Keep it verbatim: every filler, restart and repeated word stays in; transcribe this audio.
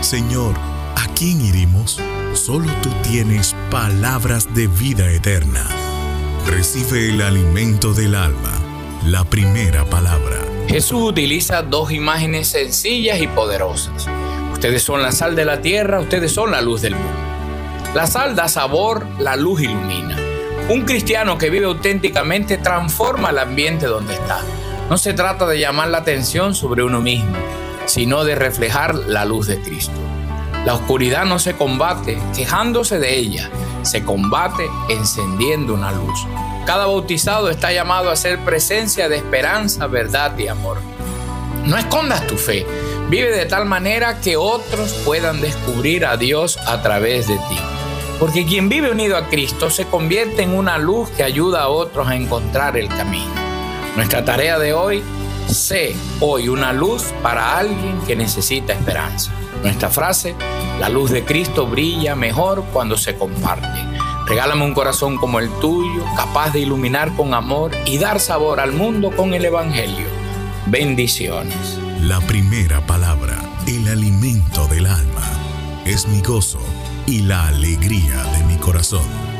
Señor, ¿a quién iremos? Solo tú tienes palabras de vida eterna. Recibe el alimento del alma, la primera palabra. Jesús utiliza dos imágenes sencillas y poderosas. Ustedes son la sal de la tierra, ustedes son la luz del mundo. La sal da sabor, la luz ilumina. Un cristiano que vive auténticamente transforma el ambiente donde está. No se trata de llamar la atención sobre uno mismo, sino de reflejar la luz de Cristo. La oscuridad no se combate quejándose de ella, se combate encendiendo una luz. Cada bautizado está llamado a ser presencia de esperanza, verdad y amor. No escondas tu fe, vive de tal manera que otros puedan descubrir a Dios a través de ti. Porque quien vive unido a Cristo se convierte en una luz que ayuda a otros a encontrar el camino. Nuestra tarea de hoy: sé hoy una luz para alguien que necesita esperanza. Nuestra frase: la luz de Cristo brilla mejor cuando se comparte. Regálame un corazón como el tuyo, capaz de iluminar con amor y dar sabor al mundo con el Evangelio. Bendiciones. La primera palabra, el alimento del alma, es mi gozo y la alegría de mi corazón.